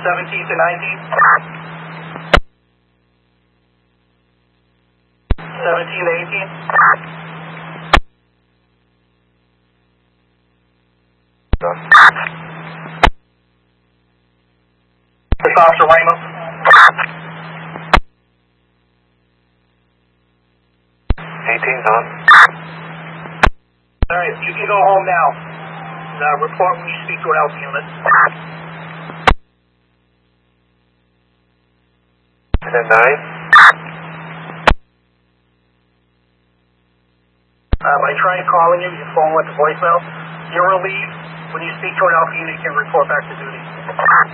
17th and 19th. 17th and 18th. This Officer Weymouth. 18's on. Alright, you can go home now. Report when you speak to an Alpha unit. And then 9. I tried calling you, your phone went to voicemail. You're relieved. When you speak to an Alpha unit, you can report back to duty.